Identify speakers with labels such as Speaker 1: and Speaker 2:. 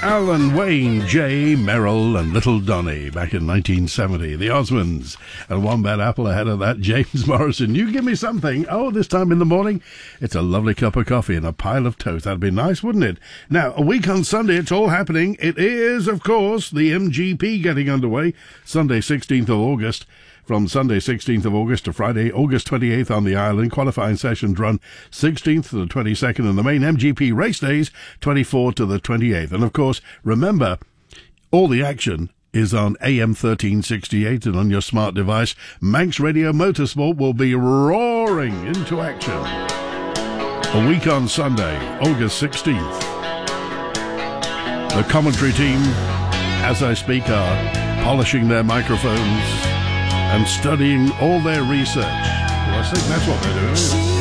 Speaker 1: Alan Wayne, Jay, Merrill and Little Donny back in 1970. The Osmonds. And One Bad Apple ahead of that, James Morrison. You give me something. Oh, this time in the morning, it's a lovely cup of coffee and a pile of toast. That'd be nice, wouldn't it? Now, a week on Sunday, it's all happening. It is, of course, the MGP getting underway. Sunday, 16th of August. From Sunday 16th of August to Friday, August 28th on the island. Qualifying sessions run 16th to the 22nd, and the main MGP race days 24th to the 28th. And of course, remember, all the action is on AM 1368 and on your smart device. Manx Radio Motorsport will be roaring into action. A week on Sunday, August 16th. The commentary team, as I speak, are polishing their microphones and studying all their research. Well, I think that's what they're doing.